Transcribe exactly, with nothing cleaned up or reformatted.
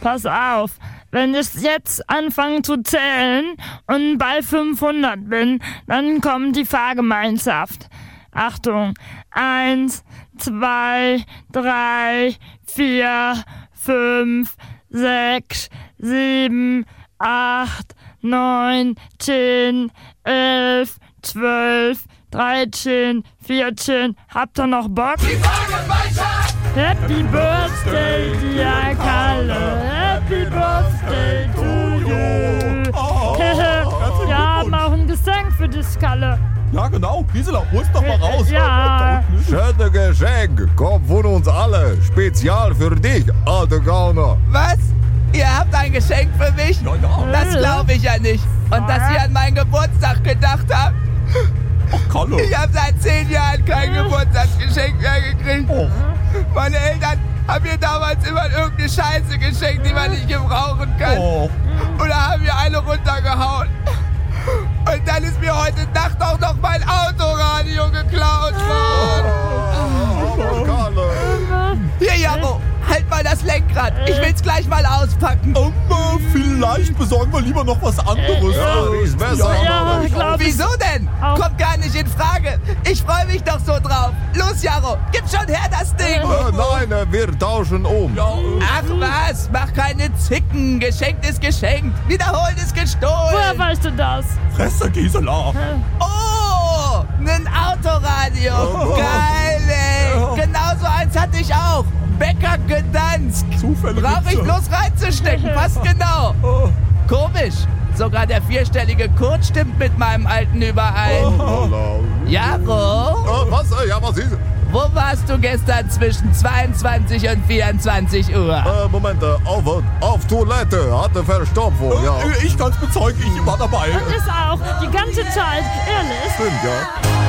Pass auf, wenn ich jetzt anfange zu zählen und bei fünfhundert bin, dann kommt die Fahrgemeinschaft. Achtung, eins, zwei, drei, vier, fünf, sechs, sieben, acht, neun, zehn, elf, zwölf, dreizehn, vierzehn. Habt ihr noch Bock? Die Fahrgemeinschaft! Happy Birthday, dear Kalle. Happy Birthday to you. Oh, Wir haben auch ein Geschenk für dich, Kalle. Ja, genau. Gisela, hol's doch mal raus. Ja. Schönes Geschenk, kommt von uns alle. Spezial für dich, alter Gauner. Was? Ihr habt ein Geschenk für mich? Ja, ja. Das glaube ich ja nicht. Und dass ihr an meinen Geburtstag gedacht habt? Ach, Kalle. Ich habe seit zehn Jahren kein Geburtstagsgeschenk mehr gekriegt. Oh. Meine Eltern haben mir damals immer irgendeine Scheiße geschenkt, die man nicht gebrauchen kann. Oh. Und da haben wir eine runtergehauen. Und dann ist mir heute Nacht auch noch mein Autoradio geklaut worden. Oh, Kalle. Hier, Jaro, halt mal das Lenkrad. Ich will's gleich mal auspacken. Um, äh, vielleicht besorgen wir lieber noch was anderes. Ja, die ist besser. Ja, ich glaub ich. Wieso denn? Auch. Kommt gar nicht in Frage. Ich freue mich doch so drauf. Los, Jaro, gib schon her das Ding. Äh, nein, äh, wir tauschen um. Ja, äh, Ach was, mach keine Zicken. Geschenkt ist geschenkt. Wiederholt ist Woher gestohlen. weißt du das? Fresse, Gisela. Oh, ein Autoradio. Oh. Geil, ey. Ja. Genau so eins hatte ich auch. Bäcker Gdansk. Zufälle Brauch gibt's ich ja. bloß reinzustecken. Passt genau. Oh. Komisch. Sogar der vierstellige Code stimmt mit meinem alten überein. Hallo. Jaro, Äh, was? Äh, ja, was ist? wo warst du gestern zwischen zweiundzwanzig und vierundzwanzig Uhr? Äh, Moment, äh, auf, auf Toilette, hatte Verstopfung, ja. Äh, Ich kann's bezeugen, ich war dabei. Und ist auch die ganze Zeit, ehrlich. Stimmt, ja.